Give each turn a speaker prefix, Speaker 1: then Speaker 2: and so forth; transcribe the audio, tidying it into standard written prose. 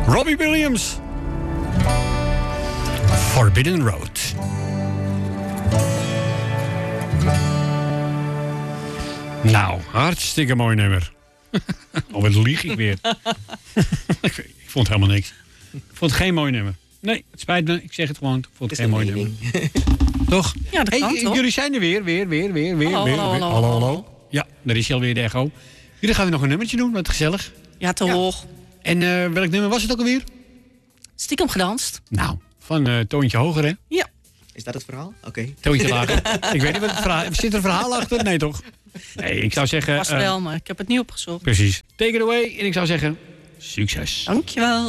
Speaker 1: Robbie Williams. Forbidden Road. Nou, hartstikke mooi nummer. Oh, wat lieg ik weer. Ik vond helemaal niks. Ik vond het geen mooi nummer. Nee, het spijt me. Ik zeg het gewoon. Ik vond het geen mooi nummer. Toch?
Speaker 2: Ja, dat kan toch?
Speaker 1: Jullie zijn er weer. Hallo. Ja, daar is je alweer de echo. Jullie gaan weer nog een nummertje doen. Wat gezellig.
Speaker 2: Ja, te hoog.
Speaker 1: En welk nummer was het ook alweer?
Speaker 2: Stiekem gedanst.
Speaker 1: Nou, van Toontje Hoger, hè?
Speaker 2: Ja.
Speaker 3: Is dat het verhaal? Oké.
Speaker 1: Toontje Lager. Ik weet niet wat het verhaal is. Zit er een verhaal achter? Nee, toch? Nee, ik zou zeggen...
Speaker 2: Was wel, maar ik heb het niet opgezocht.
Speaker 1: Precies. Take it away. En ik zou zeggen, succes.
Speaker 2: Dankjewel.